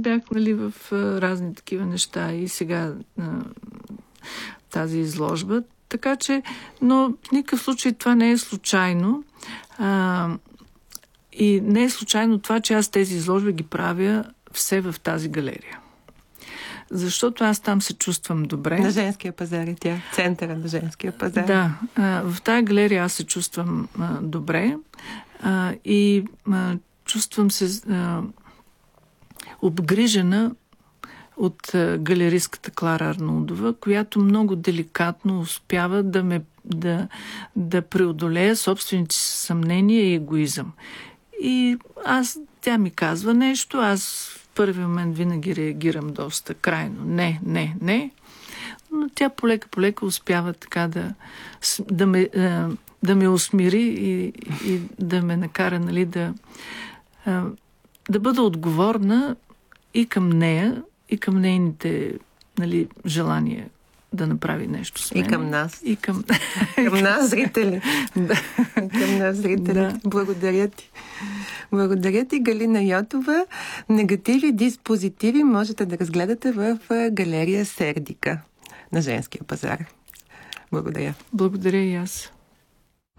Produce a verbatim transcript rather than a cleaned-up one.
бях, нали, в а, разни такива неща и сега а, тази изложба. Така че, но в никакъв случай това не е случайно. А, и не е случайно това, че аз тези изложби ги правя все в тази галерия. Защото аз там се чувствам добре. На женския пазар е тя. Центъра на женския пазар. Да. А, в тази галерия аз се чувствам а, добре а, и а, чувствам се а, обгрижена от а, галеристката Клара Арнолдова, която много деликатно успява да ме да, да преодолея собствените съмнения и егоизъм. И аз, тя ми казва нещо, аз в първи момент винаги реагирам доста крайно. Не, не, не. Но тя полека-полека успява така да, да, ме, да ме усмири и, и да ме накара, нали, да, да бъда отговорна и към нея, и към нейните, нали, желания да направи нещо с мен. И към нас. И към, към нас, зрители. Да. Към нас, зрители. Да. Благодаря ти. Благодаря ти, Галина Йотова. Негативи, диспозитиви можете да разгледате в галерия Сердика на женския пазар. Благодаря. Благодаря и аз.